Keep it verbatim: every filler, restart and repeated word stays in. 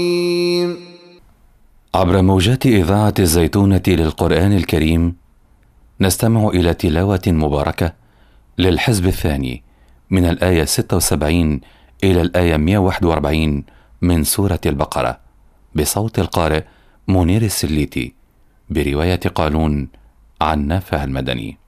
عبر موجات إذاعة الزيتونة للقرآن الكريم نستمع إلى تلاوة مباركة للحزب الثاني من الآية ستة وسبعين إلى الآية مئة وواحد وأربعين من سورة البقرة بصوت القارئ منير السليتي برواية قالون عن نافع المدني.